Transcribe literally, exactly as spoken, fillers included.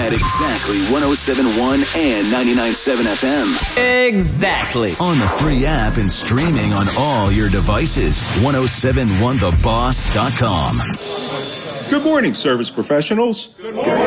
at exactly one oh seven point one and ninety-nine point seven F M. Exactly. On the free app and streaming on all your devices. ten seventy-one the boss dot com. Good morning, service professionals. Good morning.